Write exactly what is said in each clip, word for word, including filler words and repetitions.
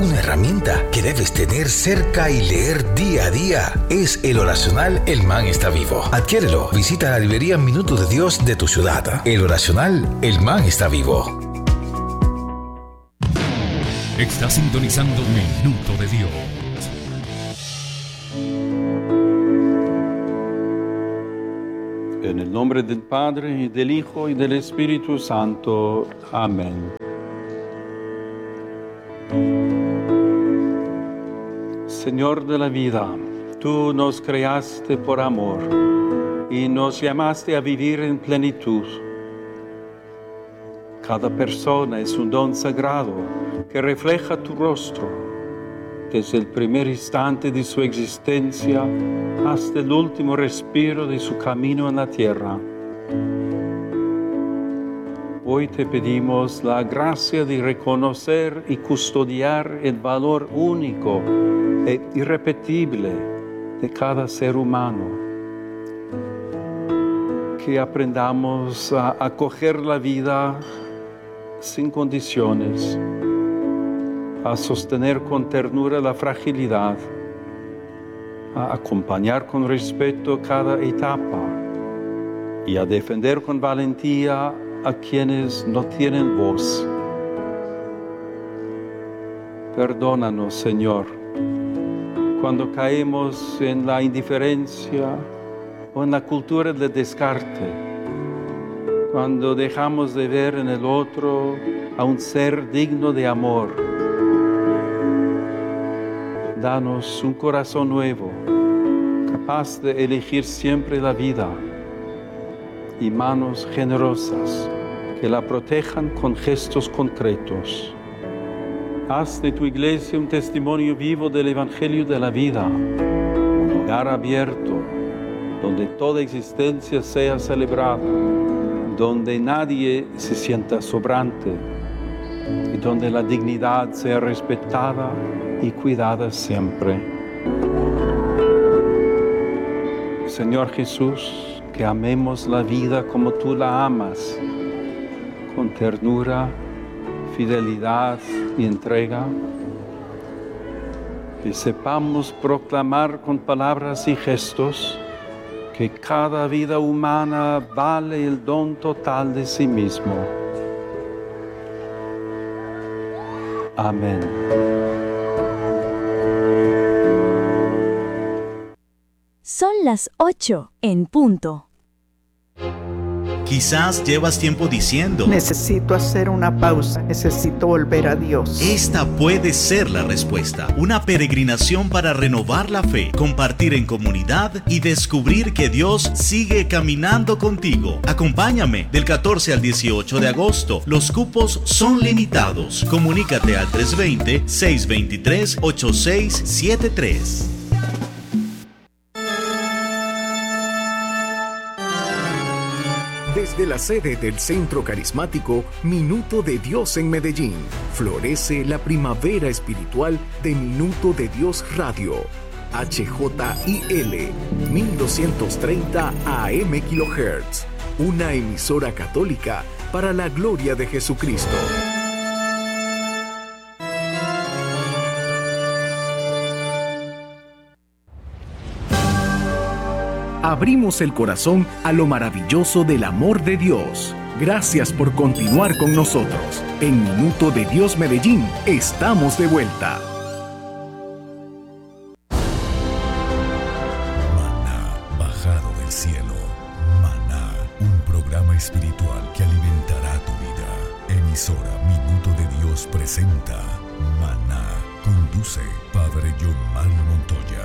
Una herramienta que debes tener cerca y leer día a día es el oracional El Man está vivo. Adquiérelo. Visita la librería Minuto de Dios de tu ciudad. El oracional El Man está vivo. Está sintonizando Minuto de Dios. En el nombre del Padre, y del Hijo, y del Espíritu Santo. Amén. Señor de la vida, tú nos creaste por amor y nos llamaste a vivir en plenitud. Cada persona es un don sagrado que refleja tu rostro, desde el primer instante de su existencia hasta el último respiro de su camino en la tierra. Hoy te pedimos la gracia de reconocer y custodiar el valor único e irrepetible de cada ser humano. Que aprendamos a acoger la vida sin condiciones, a sostener con ternura la fragilidad, a acompañar con respeto cada etapa y a defender con valentía a quienes no tienen voz. Perdónanos, Señor, cuando caemos en la indiferencia o en la cultura del descarte, cuando dejamos de ver en el otro a un ser digno de amor. Danos un corazón nuevo, capaz de elegir siempre la vida, y manos generosas que la protejan con gestos concretos. Haz de tu iglesia un testimonio vivo del Evangelio de la vida, un lugar abierto donde toda existencia sea celebrada, donde nadie se sienta sobrante y donde la dignidad sea respetada y cuidada siempre. Señor Jesús, que amemos la vida como tú la amas, con ternura, fidelidad y entrega. Que sepamos proclamar con palabras y gestos que cada vida humana vale el don total de sí mismo. Amén. Son las ocho en punto. Quizás llevas tiempo diciendo: necesito hacer una pausa, necesito volver a Dios. Esta puede ser la respuesta. Una peregrinación para renovar la fe, compartir en comunidad y descubrir que Dios sigue caminando contigo. Acompáñame del catorce al dieciocho de agosto. Los cupos son limitados. Comunícate al tres dos cero, seis dos tres, ocho seis siete tres. Desde la sede del Centro Carismático Minuto de Dios en Medellín, florece la primavera espiritual de Minuto de Dios Radio. H J I L mil doscientos treinta A M kilohertz, una emisora católica para la gloria de Jesucristo. Abrimos el corazón a lo maravilloso del amor de Dios. Gracias por continuar con nosotros. En Minuto de Dios Medellín, estamos de vuelta. Maná bajado del cielo. Maná, un programa espiritual que alimentará tu vida. Emisora Minuto de Dios presenta Maná. Conduce Padre John Mario Montoya.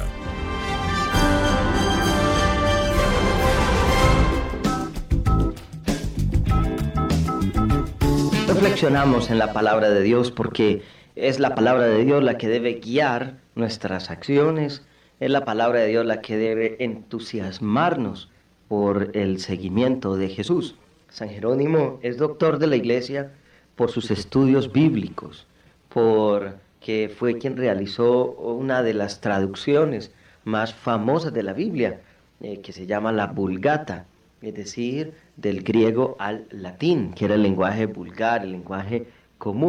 Reflexionamos en la palabra de Dios porque es la palabra de Dios la que debe guiar nuestras acciones, es la palabra de Dios la que debe entusiasmarnos por el seguimiento de Jesús. San Jerónimo es doctor de la Iglesia por sus estudios bíblicos, porque fue quien realizó una de las traducciones más famosas de la Biblia, eh, que se llama la Vulgata, es decir, del griego al latín, que era el lenguaje vulgar, el lenguaje común.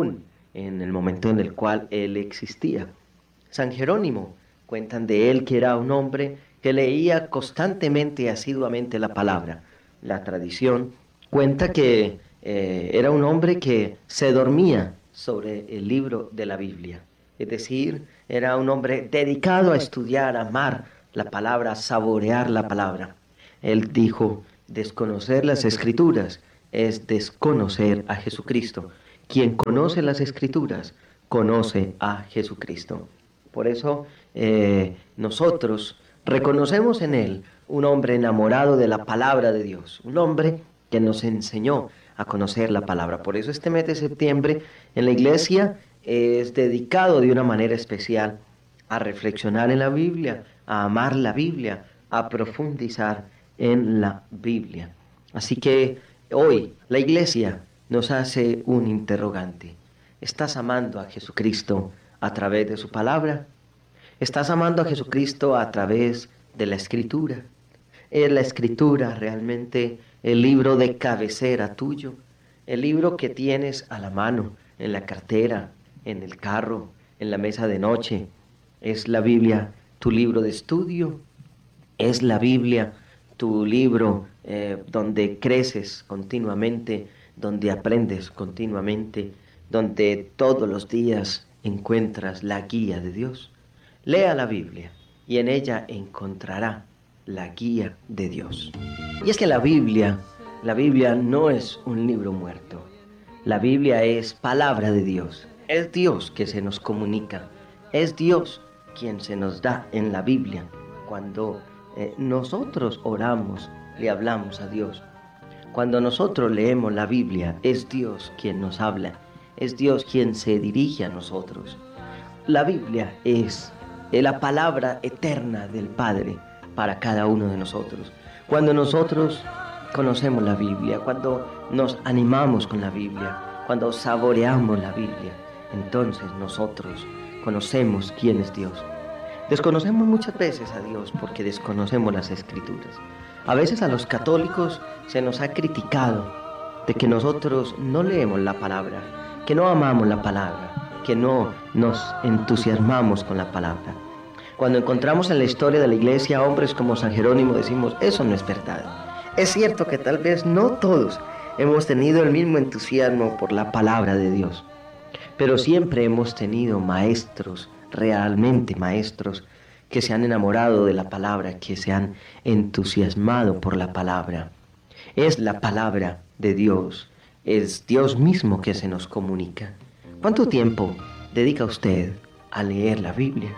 en el momento en el cual él existía. San Jerónimo, cuentan de él que era un hombre que leía constantemente y asiduamente la palabra. La tradición cuenta que eh, era un hombre que se dormía sobre el libro de la Biblia. Es decir, era un hombre dedicado a estudiar, a amar la palabra, a saborear la palabra. Él dijo, desconocer las Escrituras es desconocer a Jesucristo. Quien conoce las Escrituras, conoce a Jesucristo. Por eso eh, nosotros reconocemos en él un hombre enamorado de la palabra de Dios, un hombre que nos enseñó a conocer la palabra. Por eso este mes de septiembre en la iglesia es dedicado de una manera especial a reflexionar en la Biblia, a amar la Biblia, a profundizar en la Biblia. Así que hoy la iglesia nos hace un interrogante. ¿Estás amando a Jesucristo a través de su palabra? ¿Estás amando a Jesucristo a través de la Escritura? ¿Es la Escritura realmente el libro de cabecera tuyo? El libro que tienes a la mano, en la cartera, en el carro, en la mesa de noche. ¿Es la Biblia tu libro de estudio? ¿Es la Biblia tu libro eh, donde creces continuamente, donde aprendes continuamente, donde todos los días encuentras la guía de Dios? Lea la Biblia y en ella encontrará la guía de Dios. Y es que la Biblia, la Biblia no es un libro muerto. La Biblia es palabra de Dios. Es Dios que se nos comunica. Es Dios quien se nos da en la Biblia. Cuando eh, nosotros oramos, le hablamos a Dios. Cuando nosotros leemos la Biblia, es Dios quien nos habla. Es Dios quien se dirige a nosotros. La Biblia es la palabra eterna del Padre para cada uno de nosotros. Cuando nosotros conocemos la Biblia, cuando nos animamos con la Biblia, cuando saboreamos la Biblia, entonces nosotros conocemos quién es Dios. Desconocemos muchas veces a Dios porque desconocemos las Escrituras. A veces a los católicos se nos ha criticado de que nosotros no leemos la palabra, que no amamos la palabra, que no nos entusiasmamos con la palabra. Cuando encontramos en la historia de la iglesia hombres como San Jerónimo, decimos, eso no es verdad. Es cierto que tal vez no todos hemos tenido el mismo entusiasmo por la palabra de Dios, pero siempre hemos tenido maestros, realmente maestros, que se han enamorado de la palabra, que se han entusiasmado por la palabra. Es la palabra de Dios, es Dios mismo que se nos comunica. ¿Cuánto tiempo dedica usted a leer la Biblia?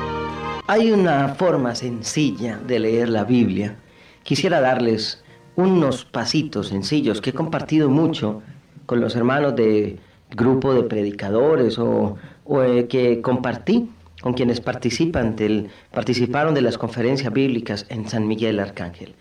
Hay una forma sencilla de leer la Biblia. Quisiera darles unos pasitos sencillos que he compartido mucho con los hermanos de grupo de predicadores o, o eh, que compartí con quienes participan del, participaron de las conferencias bíblicas en San Miguel Arcángel.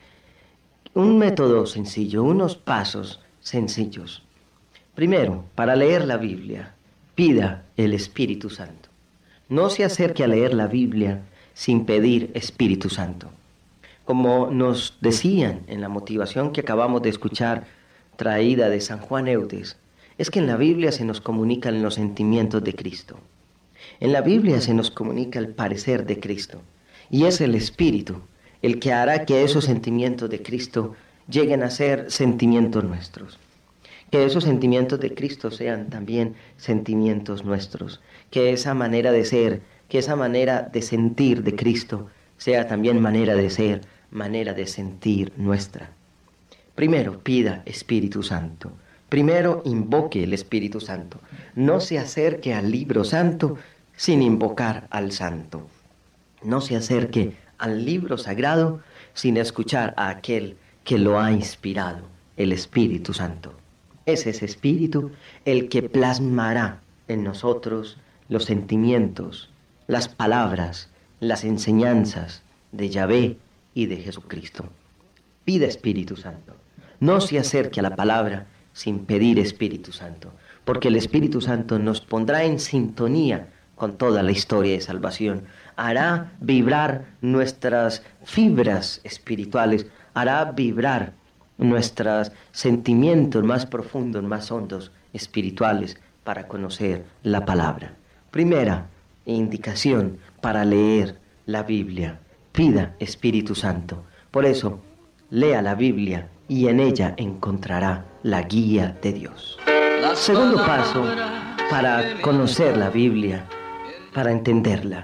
Un método sencillo, unos pasos sencillos. Primero, para leer la Biblia, pida el Espíritu Santo. No se acerque a leer la Biblia sin pedir Espíritu Santo. Como nos decían en la motivación que acabamos de escuchar, traída de San Juan Eudes, es que en la Biblia se nos comunican los sentimientos de Cristo. En la Biblia se nos comunica el parecer de Cristo. Y es el Espíritu el que hará que esos sentimientos de Cristo lleguen a ser sentimientos nuestros. Que esos sentimientos de Cristo sean también sentimientos nuestros. Que esa manera de ser, que esa manera de sentir de Cristo sea también manera de ser, manera de sentir nuestra. Primero, pida Espíritu Santo. Primero, invoque el Espíritu Santo. No se acerque al libro santo sin invocar al santo. No se acerque al libro sagrado sin escuchar a aquel que lo ha inspirado, el Espíritu Santo. Es ese Espíritu el que plasmará en nosotros los sentimientos, las palabras, las enseñanzas de Yahvé y de Jesucristo. Pida Espíritu Santo. No se acerque a la palabra sin pedir Espíritu Santo, porque el Espíritu Santo nos pondrá en sintonía con toda la historia de salvación, hará vibrar nuestras fibras espirituales, hará vibrar nuestros sentimientos más profundos, más hondos, espirituales, para conocer la palabra. Primera indicación para leer la Biblia: pida Espíritu Santo. Por eso, lea la Biblia y en ella encontrará la guía de Dios. Segundo paso para conocer la Biblia, para entenderla: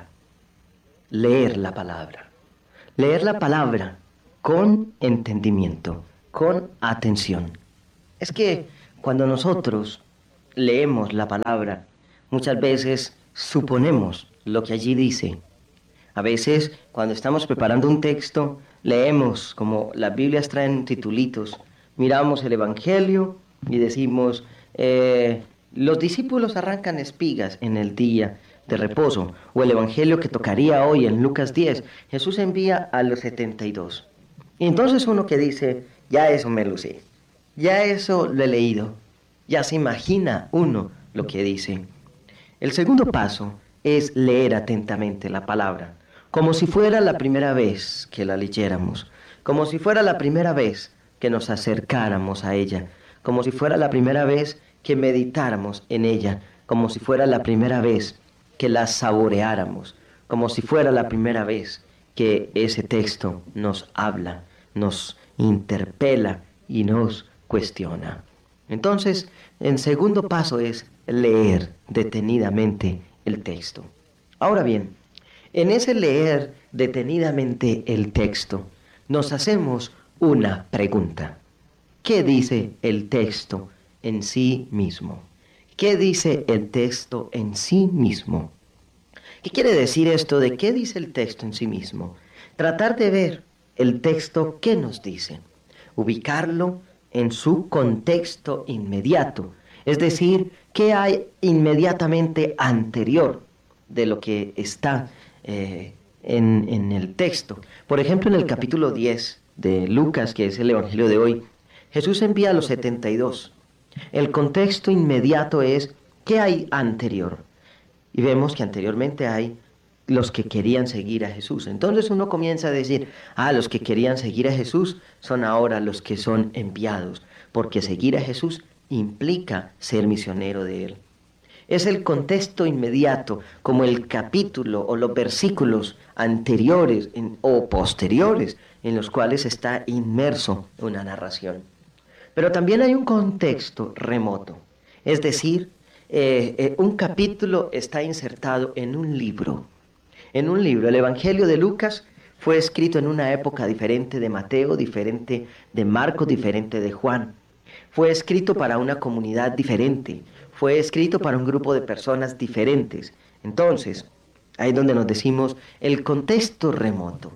leer la palabra. Leer la palabra con entendimiento, con atención. Es que cuando nosotros leemos la palabra, muchas veces suponemos lo que allí dice. A veces, cuando estamos preparando un texto, leemos, como las Biblias traen titulitos, miramos el Evangelio y decimos, eh, los discípulos arrancan espigas en el día de reposo, o el Evangelio que tocaría hoy en Lucas diez, Jesús envía a los setenta y dos. Y entonces uno que dice, ya eso me lo sé, ya eso lo he leído, ya se imagina uno lo que dice. El segundo paso es leer atentamente la palabra, como si fuera la primera vez que la leyéramos, como si fuera la primera vez que nos acercáramos a ella, como si fuera la primera vez que meditáramos en ella, como si fuera la primera vez que la saboreáramos, como si fuera la primera vez que ese texto nos habla, nos interpela y nos cuestiona. Entonces, el segundo paso es leer detenidamente el texto. Ahora bien, en ese leer detenidamente el texto, nos hacemos una pregunta. ¿Qué dice el texto en sí mismo? ¿Qué dice el texto en sí mismo? ¿Qué quiere decir esto de qué dice el texto en sí mismo? Tratar de ver el texto qué nos dice, ubicarlo en su contexto inmediato, es decir, qué hay inmediatamente anterior de lo que está eh, en, en el texto. Por ejemplo, en el capítulo diez de Lucas, que es el Evangelio de hoy, Jesús envía a los setenta y dos. El contexto inmediato es qué hay anterior. Y vemos que anteriormente hay los que querían seguir a Jesús. Entonces uno comienza a decir, ah, los que querían seguir a Jesús son ahora los que son enviados, porque seguir a Jesús implica ser misionero de Él. Es el contexto inmediato, como el capítulo o los versículos anteriores en, o posteriores en los cuales está inmerso una narración. Pero también hay un contexto remoto, es decir, eh, eh, un capítulo está insertado en un libro. En un libro, el Evangelio de Lucas fue escrito en una época diferente de Mateo, diferente de Marcos, diferente de Juan. Fue escrito para una comunidad diferente, fue escrito para un grupo de personas diferentes. Entonces, ahí es donde nos decimos el contexto remoto.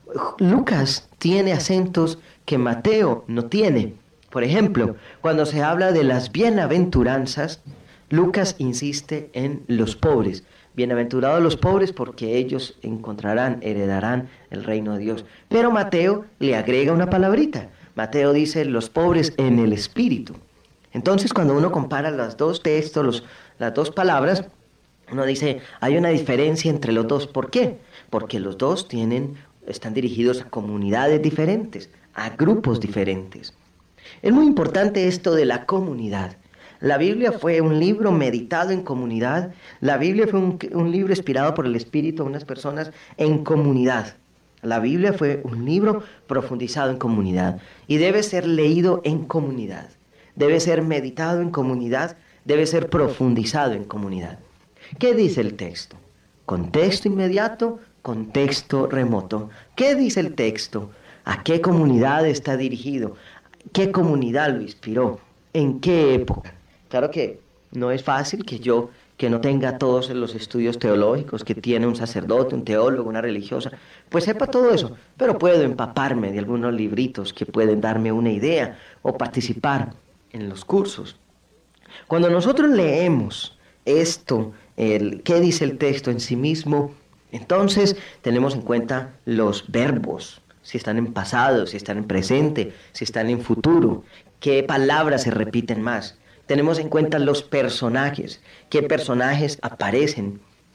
Lucas tiene acentos que Mateo no tiene. Por ejemplo, cuando se habla de las bienaventuranzas, Lucas insiste en los pobres. Bienaventurados los pobres porque ellos encontrarán, heredarán el reino de Dios. Pero Mateo le agrega una palabrita. Mateo dice los pobres en el espíritu. Entonces, cuando uno compara los dos textos, los, las dos palabras, uno dice, hay una diferencia entre los dos. ¿Por qué? Porque los dos tienen, están dirigidos a comunidades diferentes, a grupos diferentes. Es muy importante esto de la comunidad. La Biblia fue un libro meditado en comunidad. La Biblia fue un, un libro inspirado por el Espíritu a unas personas en comunidad. La Biblia fue un libro profundizado en comunidad y debe ser leído en comunidad. Debe ser meditado en comunidad, debe ser profundizado en comunidad. ¿Qué dice el texto? Contexto inmediato, contexto remoto. ¿Qué dice el texto? ¿A qué comunidad está dirigido? ¿Qué comunidad lo inspiró? ¿En qué época? Claro que no es fácil que yo, que no tenga todos los estudios teológicos que tiene un sacerdote, un teólogo, una religiosa, pues sepa todo eso, pero puedo empaparme de algunos libritos que pueden darme una idea o participar en los cursos. Cuando nosotros leemos esto, el, ¿qué dice el texto en sí mismo? Entonces tenemos en cuenta los verbos, si están en pasado, si están en presente, si están en futuro, qué palabras se repiten más. Tenemos en cuenta los personajes, qué personajes aparecen.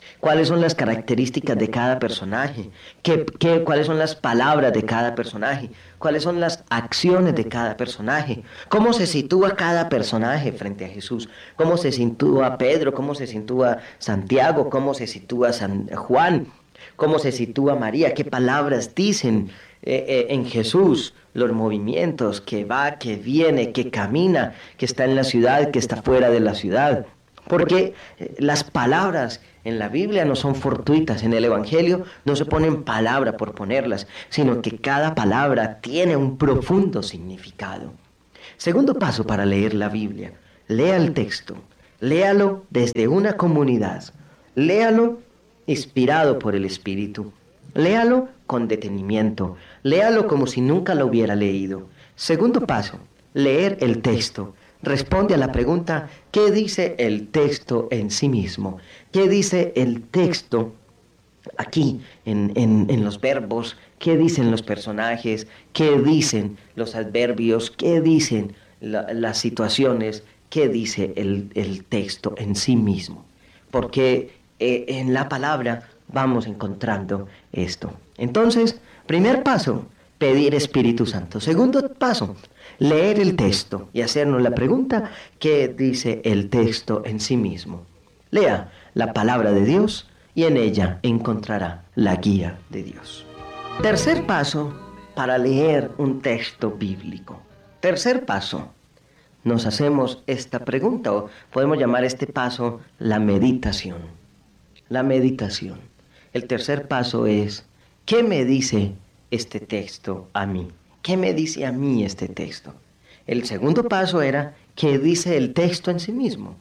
¿Cuáles son las características de cada personaje? ¿Qué, qué, ¿Cuáles son las palabras de cada personaje? ¿Cuáles son las acciones de cada personaje? ¿Cómo se sitúa cada personaje frente a Jesús? ¿Cómo se sitúa Pedro? ¿Cómo se sitúa Santiago? ¿Cómo se sitúa San Juan? ¿Cómo se sitúa María? ¿Qué palabras dicen eh, eh, en Jesús? Los movimientos, que va, que viene, que camina, que está en la ciudad, que está fuera de la ciudad. Porque las palabras en la Biblia no son fortuitas, en el Evangelio no se ponen palabra por ponerlas, sino que cada palabra tiene un profundo significado. Segundo paso para leer la Biblia: lea el texto, léalo desde una comunidad, léalo inspirado por el Espíritu, léalo con detenimiento, léalo como si nunca lo hubiera leído. Segundo paso: leer el texto. Responde a la pregunta: ¿qué dice el texto en sí mismo? ¿Qué dice el texto aquí en, en, en los verbos? ¿Qué dicen los personajes? ¿Qué dicen los adverbios? ¿Qué dicen la, las situaciones? ¿Qué dice el, el texto en sí mismo? Porque eh, en la palabra vamos encontrando esto. Entonces, primer paso: pedir Espíritu Santo. Segundo paso: leer el texto y hacernos la pregunta: ¿qué dice el texto en sí mismo? Lea la palabra de Dios y en ella encontrará la guía de Dios. Tercer paso para leer un texto bíblico. Tercer paso: nos hacemos esta pregunta, o podemos llamar este paso la meditación. La meditación. El tercer paso es: ¿qué me dice este texto a mí? ¿Qué me dice a mí este texto? El segundo paso era: ¿qué dice el texto en sí mismo?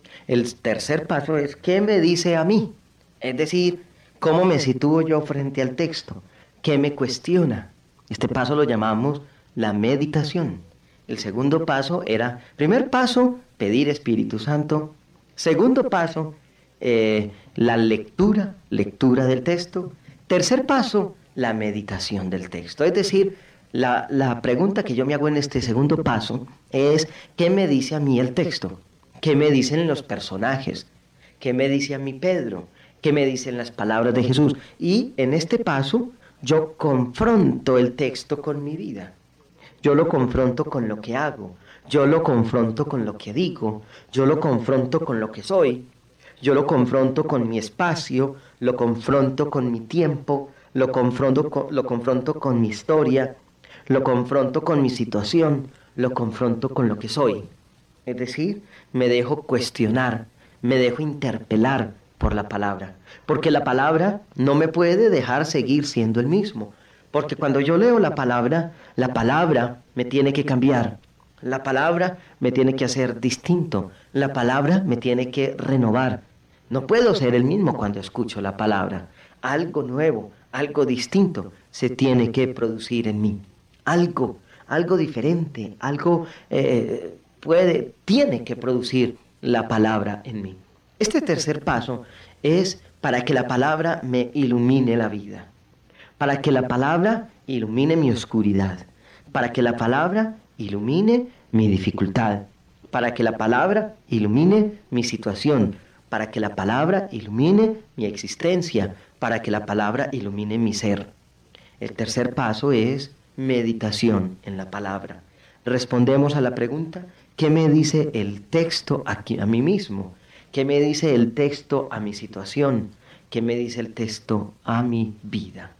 El tercer paso es: ¿qué me dice a mí? Es decir, ¿cómo me sitúo yo frente al texto? ¿Qué me cuestiona? Este paso lo llamamos la meditación. El segundo paso era: primer paso, pedir Espíritu Santo. Segundo paso, eh, la lectura, lectura del texto. Tercer paso, la meditación del texto. Es decir, la, la pregunta que yo me hago en este segundo paso es: ¿qué me dice a mí el texto? ¿Qué me dicen los personajes? ¿Qué me dice a mí Pedro? ¿Qué me dicen las palabras de Jesús? Y en este paso yo confronto el texto con mi vida. Yo lo confronto con lo que hago. Yo lo confronto con lo que digo. Yo lo confronto con lo que soy. Yo lo confronto con mi espacio. Lo confronto con mi tiempo. Lo confronto con, lo confronto con mi historia. Lo confronto con mi situación. Lo confronto con lo que soy. Es decir, me dejo cuestionar, me dejo interpelar por la palabra. Porque la palabra no me puede dejar seguir siendo el mismo. Porque cuando yo leo la palabra, la palabra me tiene que cambiar. La palabra me tiene que hacer distinto. La palabra me tiene que renovar. No puedo ser el mismo cuando escucho la palabra. Algo nuevo, algo distinto se tiene que producir en mí. Algo, algo diferente, algo eh, puede, tiene que producir la palabra en mí. Este tercer paso es para que la palabra me ilumine la vida, para que la palabra ilumine mi oscuridad, para que la palabra ilumine mi dificultad, para que la palabra ilumine mi situación, para que la palabra ilumine mi existencia, para que la palabra ilumine mi ser. El tercer paso es meditación en la palabra. Respondemos a la pregunta: ¿qué me dice el texto aquí a mí mismo? ¿Qué me dice el texto a mi situación? ¿Qué me dice el texto a mi vida?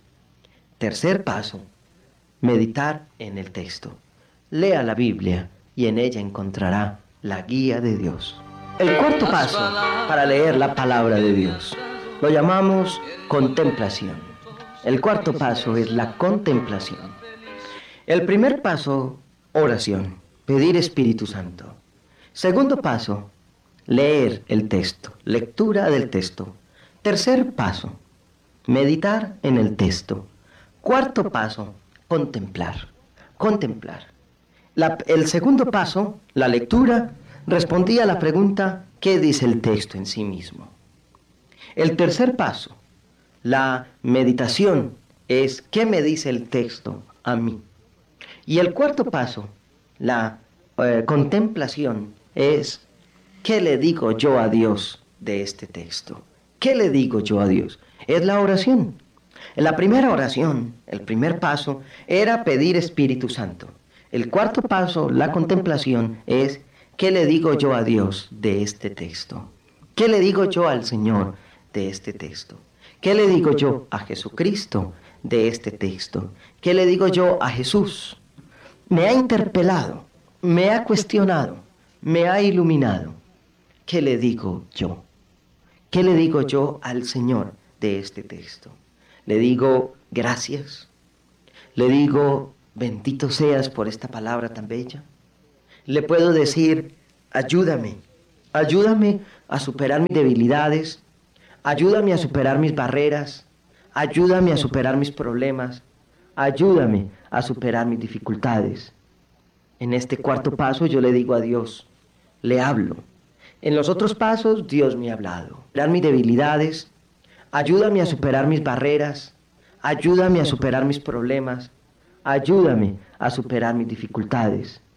Tercer paso: meditar en el texto. Lea la Biblia y en ella encontrará la guía de Dios. El cuarto paso para leer la palabra de Dios lo llamamos contemplación. El cuarto paso es la contemplación. El primer paso, oración, pedir Espíritu Santo. Segundo paso, leer el texto, lectura del texto. Tercer paso, meditar en el texto. Cuarto paso, contemplar, contemplar. La, el segundo paso, la lectura, respondía a la pregunta: ¿qué dice el texto en sí mismo? El tercer paso, la meditación, es: ¿qué me dice el texto a mí? Y el cuarto paso, la eh, contemplación, es: ¿qué le digo yo a Dios de este texto? ¿Qué le digo yo a Dios? Es la oración. En la primera oración, el primer paso, era pedir Espíritu Santo. El cuarto paso, la contemplación, es ¿qué le digo yo a Dios de este texto? ¿Qué le digo yo al Señor de este texto? ¿Qué le digo yo a Jesucristo de este texto? ¿Qué le digo yo a Jesús? Me ha interpelado, me ha cuestionado, me ha iluminado. ¿Qué le digo yo? ¿Qué le digo yo al Señor de este texto? Le digo gracias. Le digo bendito seas por esta palabra tan bella. Le puedo decir ayúdame, ayúdame a superar mis debilidades, ayúdame a superar mis barreras, ayúdame a superar mis problemas, ayúdame a superar mis dificultades. En este cuarto paso yo le digo a Dios, le hablo. En los otros pasos Dios me ha hablado. Superar mis debilidades, ayúdame a superar mis barreras, ayúdame a superar mis problemas, ayúdame a superar mis dificultades.